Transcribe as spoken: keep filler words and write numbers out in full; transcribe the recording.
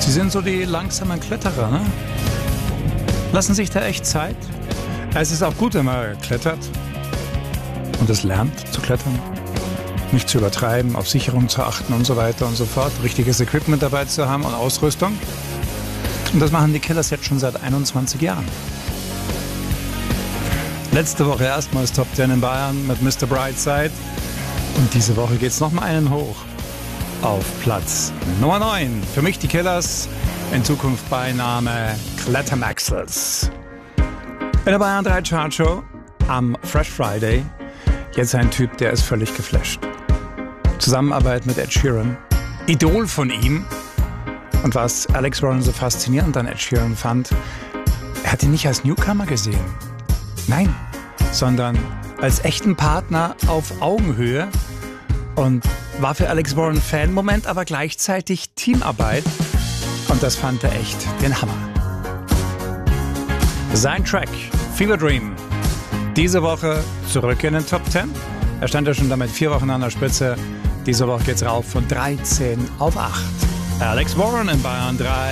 Sie sind so die langsamen Kletterer, ne? Lassen sich da echt Zeit. Es ist auch gut, wenn man klettert und es lernt zu klettern. Nicht zu übertreiben, auf Sicherung zu achten und so weiter und so fort. Richtiges Equipment dabei zu haben und Ausrüstung. Und das machen die Killers jetzt schon seit einundzwanzig Jahren. Letzte Woche erstmals Top zehn in Bayern mit Mister Brightside. Und diese Woche geht's noch mal einen hoch. Auf Platz Nummer neun. Für mich die Killers, in Zukunft Beiname Klettermaxels. In der Bayern drei Chartshow am Fresh Friday. Jetzt ein Typ, der ist völlig geflasht. Zusammenarbeit mit Ed Sheeran. Idol von ihm. Und was Alex Warren so faszinierend an Ed Sheeran fand, er hat ihn nicht als Newcomer gesehen. Nein, sondern als echten Partner auf Augenhöhe. Und war für Alex Warren Fan-Moment, aber gleichzeitig Teamarbeit. Und das fand er echt den Hammer. Sein Track, Fever Dream, diese Woche zurück in den Top zehn. Er stand ja schon damit vier Wochen an der Spitze. Diese Woche geht's rauf von dreizehn auf acht. Alex Warren in Bayern drei.